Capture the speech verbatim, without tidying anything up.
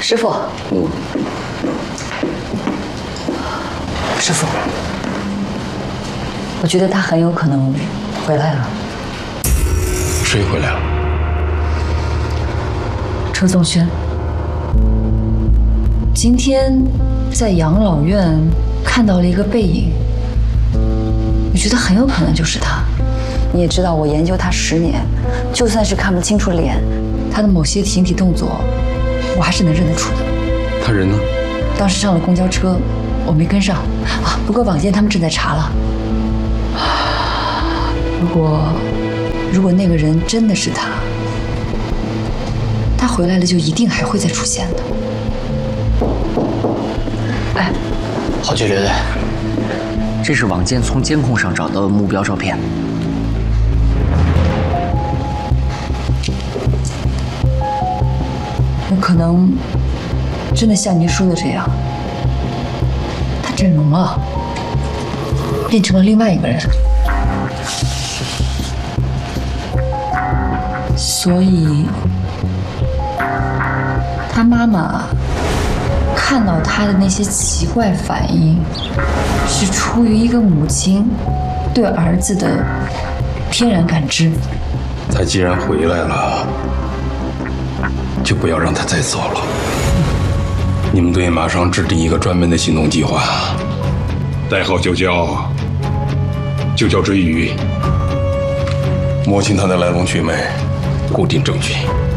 师傅，嗯，师傅，我觉得他很有可能回来了。 谁回来了？ 车宗轩。今天在养老院看到了一个背影，我觉得很有可能就是他。你也知道，我研究他十年，就算是看不清楚脸，他的某些形体动作，我还是能认得出的。 他人呢？ 当时上了公交车，我没跟上啊。不过网监他们正在查了。如果如果那个人真的是他，他回来了就一定还会再出现的。哎， 郝局略队，这是网监从监控上找到的目标照片。 有可能真的像您说的这样，他整容了，变成了另外一个人。所以，他妈妈看到他的那些奇怪反应，是出于一个母亲对儿子的天然感知。 他既然回来了，就不要让他再走了。你们队马上制定一个专门的行动计划，代号就叫就叫追鱼，摸清他的来龙去脉，固定证据。